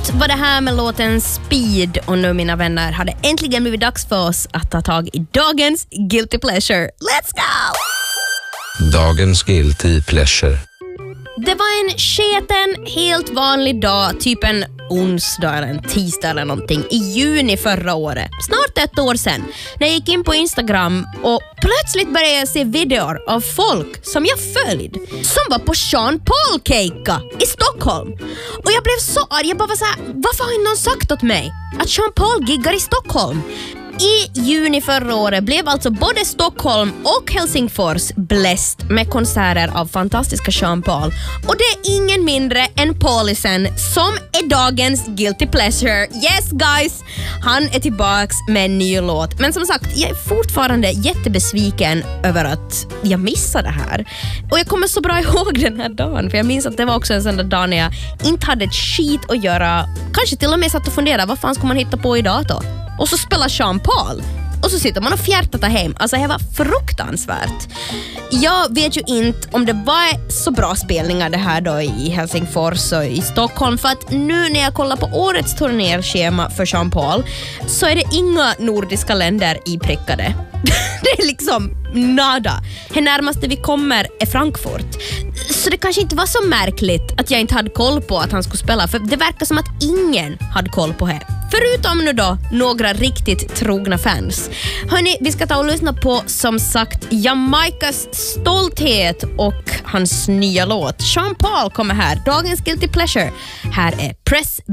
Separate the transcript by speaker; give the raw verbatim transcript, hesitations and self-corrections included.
Speaker 1: Gött var det här med låten Speed, och nu mina vänner har det äntligen blivit dags för oss att ta tag i dagens Guilty Pleasure. Let's go!
Speaker 2: Dagens Guilty Pleasure.
Speaker 1: Det var en sketen, helt vanlig dag, typ en onsdag eller en tisdag eller någonting i juni förra året. Snart ett år sedan. När jag gick in på Instagram och plötsligt började jag se videor av folk som jag följde som var på Sean Paul-kejka i Stockholm. Och jag blev så arg. Jag bara var så här, varför har inte någon sagt åt mig att Sean Paul giggar i Stockholm? I juni förra året blev alltså både Stockholm och Helsingfors bläst med konserter av fantastiska Sean Paul. Och det är ingen mindre än Paulisen som är dagens Guilty Pleasure. Yes guys, han är tillbaks med en ny låt. Men som sagt, jag är fortfarande jättebesviken över att jag missade det här. Och jag kommer så bra ihåg den här dagen, för jag minns att det var också en sån där dag när jag inte hade ett skit att göra. Kanske till och med satt och funderade, vad fan ska man hitta på idag då? Och så spelar Sean Paul. Och så sitter man och fjärtar hem. Alltså det var fruktansvärt. Jag vet ju inte om det var så bra spelningar det här då i Helsingfors och i Stockholm. För att nu när jag kollar på årets turnerschema för Sean Paul så är det inga nordiska länder i prickade. Det är liksom nada. Det närmaste vi kommer är Frankfurt. Så det kanske inte var så märkligt att jag inte hade koll på att han skulle spela. För det verkar som att ingen hade koll på det. Förutom nu då några riktigt trogna fans. Hörrni, vi ska ta och lyssna på som sagt Jamaikas stolthet och hans nya låt. Sean Paul kommer här. Dagens Guilty Pleasure. Här är Press